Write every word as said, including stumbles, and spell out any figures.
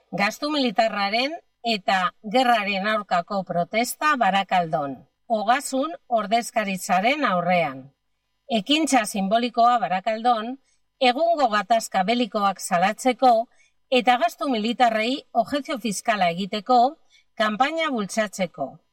Gastu militarraren eta gerraren aurkako protesta Barakaldon. Ogasun ordezkaritzaren aurrean. Ekintza simbolikoa Barakaldon, egungo gatazka belikoak salatzeko eta gastu militarrei objektio fiskala egiteko, kanpaina bultzatzeko.